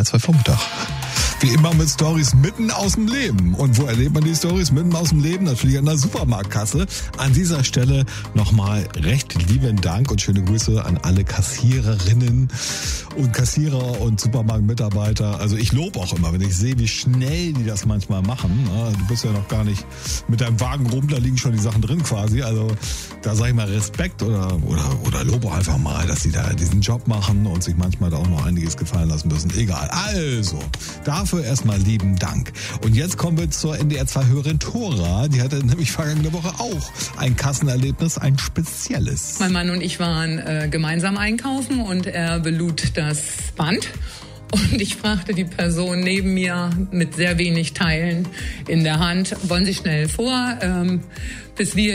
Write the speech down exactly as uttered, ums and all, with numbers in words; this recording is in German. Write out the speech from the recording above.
R zwei Vormittag. Wie immer mit Storys mitten aus dem Leben. Und wo erlebt man die Storys mitten aus dem Leben? Natürlich an der Supermarktkasse. An dieser Stelle nochmal recht lieben Dank und schöne Grüße an alle Kassiererinnen und Kassierer und Supermarktmitarbeiter. Also ich lobe auch immer, wenn ich sehe, wie schnell die das manchmal machen. Du bist ja noch gar nicht mit deinem Wagen rum, da liegen schon die Sachen drin quasi. Also da sage ich mal Respekt oder, oder, oder lobe auch einfach mal, dass sie da diesen Job machen und sich manchmal da auch noch einiges gefallen lassen müssen. Egal. Also, dafür erstmal lieben Dank. Und jetzt kommen wir zur N D R zwei Hörerin Thora. Die hatte nämlich vergangene Woche auch ein Kassenerlebnis, ein spezielles. Mein Mann und ich waren äh, gemeinsam einkaufen und er belud das Band. Und ich fragte die Person neben mir mit sehr wenig Teilen in der Hand, wollen Sie schnell vor, ähm, bis wir